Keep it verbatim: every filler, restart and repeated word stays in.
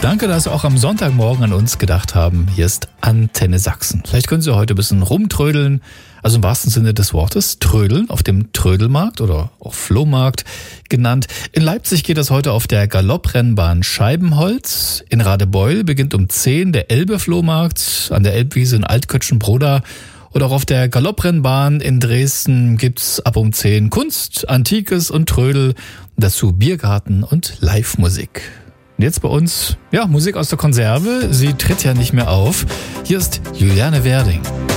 Danke, dass Sie auch am Sonntagmorgen an uns gedacht haben. Hier ist Antenne Sachsen. Vielleicht können Sie heute ein bisschen rumtrödeln, also im wahrsten Sinne des Wortes, trödeln auf dem Trödelmarkt oder auch Flohmarkt genannt. In Leipzig geht es heute auf der Galopprennbahn Scheibenholz. In Radebeul beginnt um zehn der Elbe-Flohmarkt, an der Elbwiese in Altkötschenbroda. Und auch auf der Galopprennbahn in Dresden gibt's ab um zehn Kunst, Antikes und Trödel, dazu Biergarten und Live-Musik. Und jetzt bei uns, ja, Musik aus der Konserve. Sie tritt ja nicht mehr auf. Hier ist Juliane Werding.